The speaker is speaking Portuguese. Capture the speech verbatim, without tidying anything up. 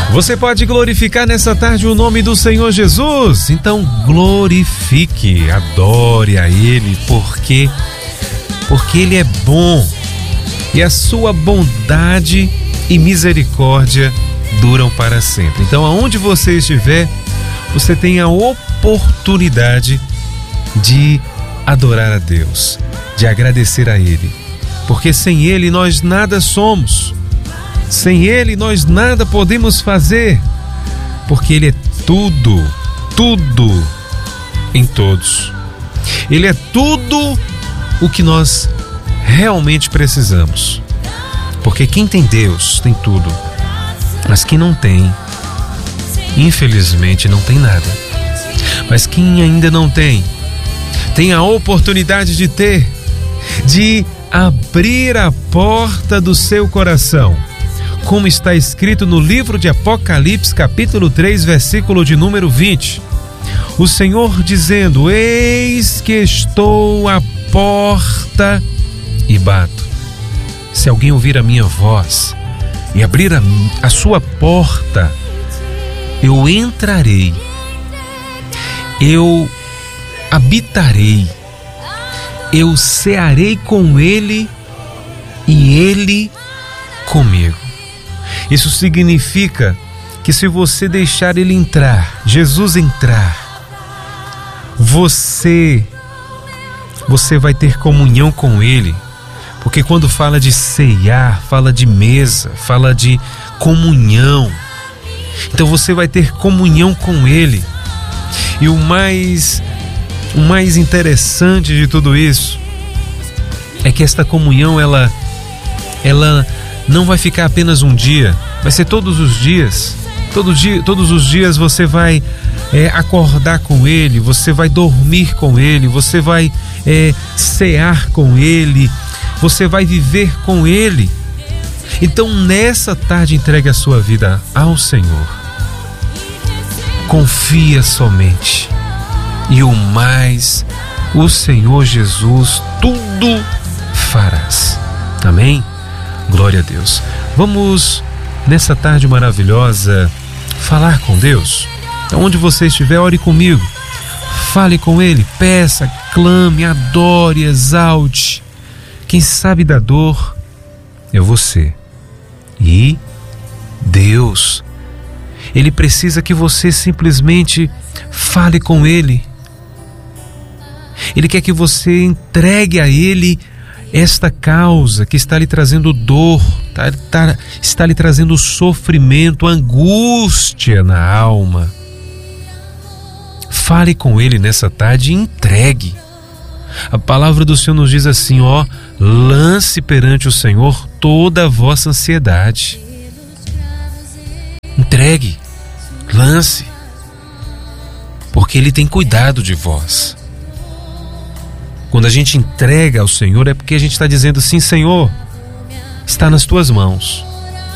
Você pode glorificar nessa tarde o nome do Senhor Jesus? Então glorifique, adore a Ele, porque, porque Ele é bom e a sua bondade e misericórdia duram para sempre. Então aonde você estiver, você tem a oportunidade de adorar a Deus, de agradecer a Ele, porque sem Ele nós nada somos. Sem Ele nós nada podemos fazer, porque Ele é tudo, tudo em todos. Ele é tudo o que nós realmente precisamos. Porque quem tem Deus tem tudo, mas quem não tem, infelizmente não tem nada. Mas quem ainda não tem, tem a oportunidade de ter, de abrir a porta do seu coração. Como está escrito no livro de Apocalipse, capítulo três, versículo de número vinte. O Senhor dizendo: eis que estou à porta e bato. Se alguém ouvir a minha voz e abrir a, a sua porta, eu entrarei, eu habitarei, eu cearei com ele e ele comigo. Isso significa que se você deixar ele entrar, Jesus entrar, você, você vai ter comunhão com ele. Porque quando fala de ceiar, fala de mesa, fala de comunhão. Então você vai ter comunhão com ele. E o mais, o mais interessante de tudo isso é que esta comunhão, ela, ela não vai ficar apenas um dia, vai ser todos os dias. Todo dia, todos os dias você vai é, acordar com ele, você vai dormir com ele, você vai é, cear com ele, você vai viver com ele. Então nessa tarde entregue a sua vida ao Senhor. Confia somente, e o mais o Senhor Jesus tudo farás. Amém? Glória a Deus. Vamos, nessa tarde maravilhosa, falar com Deus. Onde você estiver, ore comigo. Fale com Ele, peça, clame, adore, exalte. Quem sabe da dor é você. E Deus, Ele precisa que você simplesmente fale com Ele. Ele quer que você entregue a Ele esta causa que está lhe trazendo dor, tá, tá, está lhe trazendo sofrimento, angústia na alma. Fale com Ele nessa tarde e entregue. A palavra do Senhor nos diz assim, ó: lance perante o Senhor toda a vossa ansiedade. Entregue, lance, porque Ele tem cuidado de vós. Quando a gente entrega ao Senhor, é porque a gente está dizendo assim: Senhor, está nas tuas mãos.